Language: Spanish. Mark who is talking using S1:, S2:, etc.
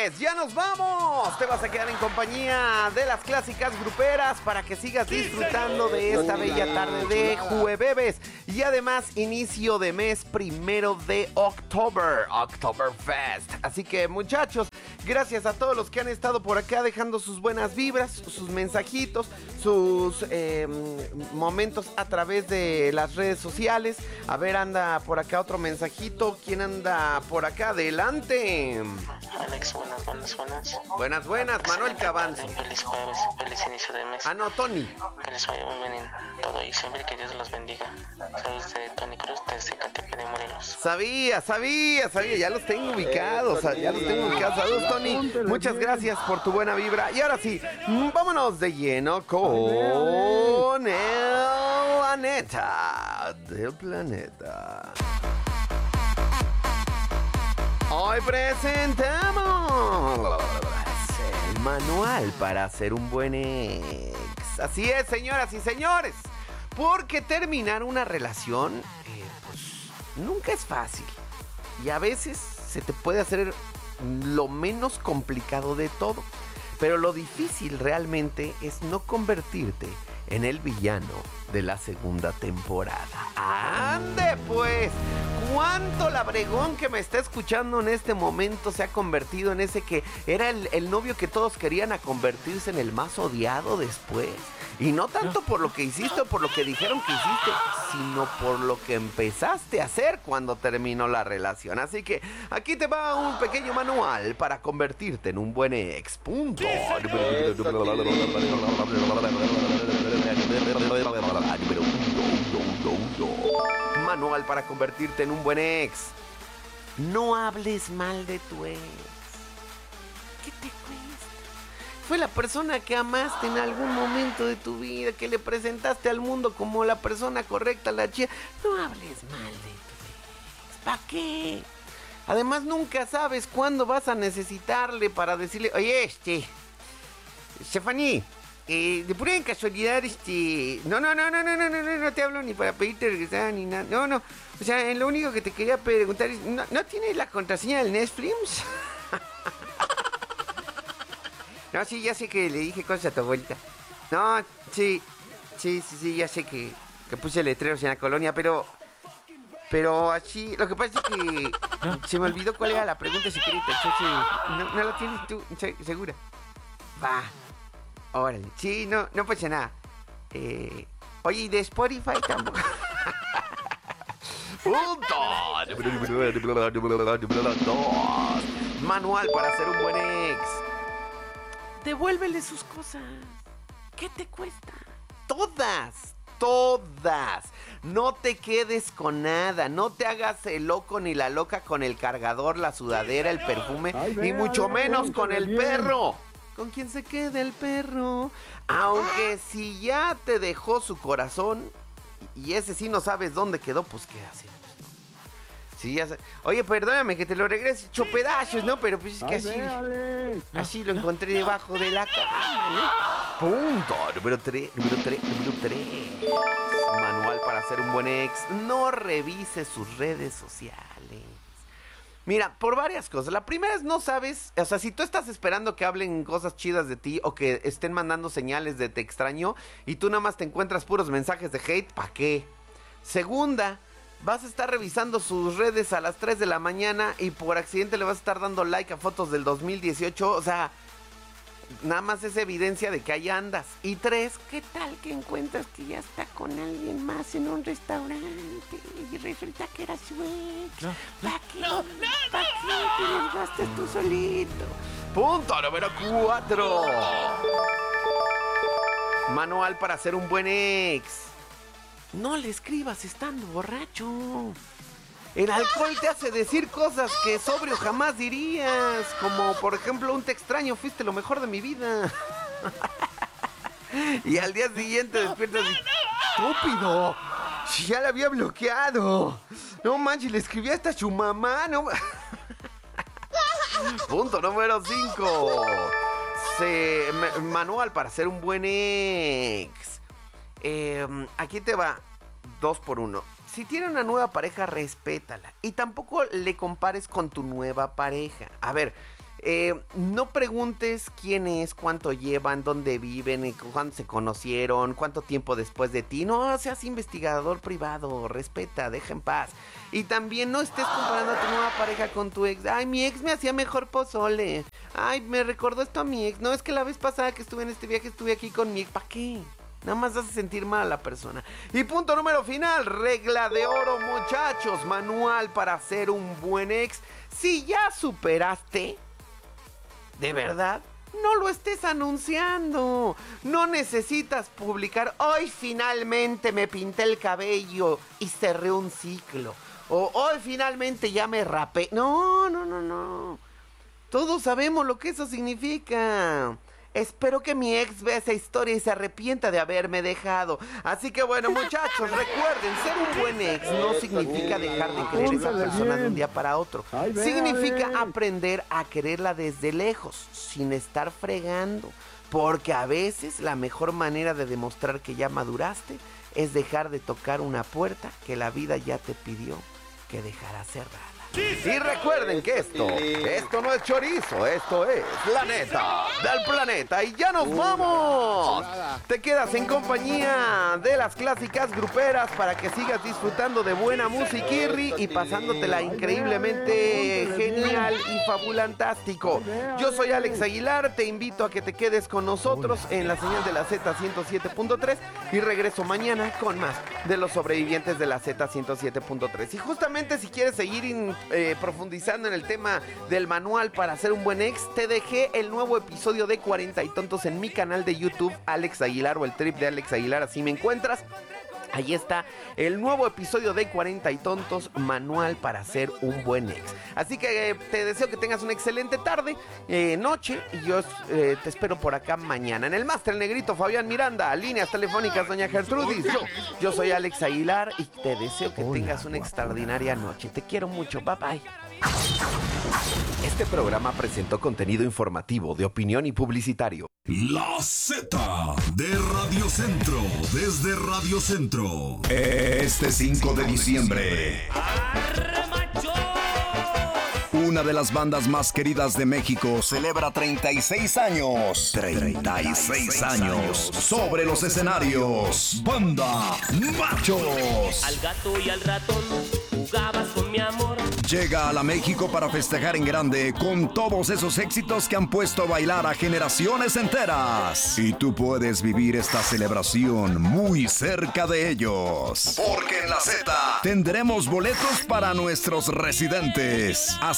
S1: pues ya nos vamos. Te vas a quedar en compañía de las clásicas gruperas para que sigas disfrutando de esta bella tarde de jueves. Y además, inicio de mes 1 de octubre, Oktoberfest. Así que, muchachos, gracias a todos los que han estado por acá dejando sus buenas vibras, sus mensajitos, sus momentos a través de las redes sociales. A ver, anda por acá otro mensajito. ¿Quién anda por acá? Adelante.
S2: Alex, buenas.
S1: Buenas, Manuel Cabanzo.
S2: Feliz jueves, feliz inicio de mes.
S1: Ah, no, Tony.
S2: Que les vaya muy bien en todo y siempre, que Dios los bendiga. Saludos de Tony Cruz desde Catepec de Morelos.
S1: Sabía, ya los tengo ubicados, Saludos, Tony. Muchas gracias por tu buena vibra. Y ahora sí, vámonos de lleno con la neta del planeta. Hoy presentamos el manual para ser un buen ex. Así es, señoras y señores, porque terminar una relación, pues nunca es fácil. Y a veces se te puede hacer lo menos complicado de todo. Pero lo difícil realmente es no convertirte en el villano de la segunda temporada. ¡Ande pues! ¿Cuánto labregón que me está escuchando en este momento se ha convertido en ese que era el novio que todos querían a convertirse en el más odiado después? Y no tanto por lo que hiciste o por lo que dijeron que hiciste, sino por lo que empezaste a hacer cuando terminó la relación. Así que aquí te va un pequeño manual para convertirte en un buen ex. Punto. Manual para convertirte en un buen ex. No hables mal de tu ex. ¿Qué te cuesta? Fue la persona que amaste en algún momento de tu vida, que le presentaste al mundo como la persona correcta, la chida. No hables mal de tu ex. ¿Para qué? Además, nunca sabes cuándo vas a necesitarle para decirle, oye, Stephanie, de pura casualidad, no te hablo ni para pedirte regresar ni nada, no, o sea, lo único que te quería preguntar es, ¿no tienes la contraseña del Netflix? No, sí, ya sé que le dije cosas a tu abuelita. No, sí, ya sé que puse letreros en la colonia, pero así, lo que pasa es que se me olvidó cuál era la pregunta secreta, entonces, ¿no la tienes tú segura? Va. Órale, sí, no pasa nada. Oye, ¿y de Spotify tampoco? Manual para ser un buen ex. Devuélvele sus cosas. ¿Qué te cuesta? Todas. No te quedes con nada. No te hagas el loco ni la loca con el cargador, la sudadera, el perfume, ni mucho menos con el perro. ¿Con quién se queda el perro? Aunque si ya te dejó su corazón y ese sí no sabes dónde quedó, pues qué haces. Sí, ya sé. Oye, perdóname que te lo regrese hecho pedazos, ¿no? Pero pues es que así lo encontré debajo de la cama, ¿no? Punto. Número 3. Manual para ser un buen ex. No revise sus redes sociales. Mira, por varias cosas. La primera es no sabes, o sea, si tú estás esperando que hablen cosas chidas de ti o que estén mandando señales de te extraño y tú nada más te encuentras puros mensajes de hate, ¿para qué? Segunda, vas a estar revisando sus redes a las 3 de la mañana y por accidente le vas a estar dando like a fotos del 2018, o sea, nada más es evidencia de que ahí andas. Y 3, ¿qué tal que encuentras que ya está con alguien más en un restaurante y resulta que era su ex? ¿Para qué? ¿Para qué te desgastes tú solito? Punto número 4. Manual para ser un buen ex. No le escribas estando borracho. El alcohol te hace decir cosas que sobrio jamás dirías. Como por ejemplo, un te extraño, fuiste lo mejor de mi vida. Y al día siguiente despiertas y... ¡Estúpido! Si ya la había bloqueado. No manches, le escribí hasta a su mamá. No... Punto número 5. Manual para ser un buen ex. Aquí te va 2 por 1. Si tiene una nueva pareja, respétala. Y tampoco le compares con tu nueva pareja. A ver, No preguntes quién es, cuánto llevan, dónde viven, cuándo se conocieron, cuánto tiempo después de ti. No seas investigador privado, respeta, deja en paz. Y también no estés comparando a tu nueva pareja con tu ex. Ay, mi ex me hacía mejor pozole. Ay, me recordó esto a mi ex. No, es que la vez pasada que estuve en este viaje estuve aquí con mi ex. ¿Para qué? Nada más hace sentir mal a la persona. Y punto número final, regla de oro, muchachos. Manual para ser un buen ex. Si ya superaste, de verdad, no lo estés anunciando. No necesitas publicar, hoy finalmente me pinté el cabello y cerré un ciclo. O hoy finalmente ya me rapé. No. Todos sabemos lo que eso significa. Espero que mi ex vea esa historia y se arrepienta de haberme dejado. Así que bueno, muchachos, recuerden, ser un buen ex no significa dejar de querer a esa persona de un día para otro. Significa aprender a quererla desde lejos, sin estar fregando. Porque a veces la mejor manera de demostrar que ya maduraste es dejar de tocar una puerta que la vida ya te pidió que dejaras cerrada. Y recuerden que esto no es chorizo, esto es la neta del planeta. Y ya nos vamos. Te quedas en compañía de las clásicas gruperas para que sigas disfrutando de buena musiquirri y pasándotela increíblemente genial y fabulantástico. Yo soy Alex Aguilar, te invito a que te quedes con nosotros en la señal de la Z107.3 y regreso mañana con más de los sobrevivientes de la Z107.3. Y justamente si quieres seguir profundizando en el tema del manual para ser un buen ex, te dejé el nuevo episodio de 40 y tontos en mi canal de YouTube, Alex Aguilar, o el trip de Alex Aguilar, así me encuentras. Ahí está el nuevo episodio de 40 y tontos, manual para ser un buen ex. Así que te deseo que tengas una excelente tarde, noche, y yo te espero por acá mañana. En el máster, el negrito Fabián Miranda, líneas telefónicas doña Gertrudis. Yo soy Alex Aguilar y te deseo que tengas una extraordinaria noche. Te quiero mucho, bye bye. Este programa presentó contenido informativo, de opinión y publicitario.
S3: La Z de Radio Centro, desde Radio Centro. Este 5 de diciembre. Una de las bandas más queridas de México celebra 36 años. 36 años sobre los escenarios. Banda Machos.
S4: Al gato y al ratón jugabas con mi amor.
S3: Llega a la México para festejar en grande con todos esos éxitos que han puesto a bailar a generaciones enteras. Y tú puedes vivir esta celebración muy cerca de ellos. Porque en la Z tendremos boletos para nuestros residentes. Hasta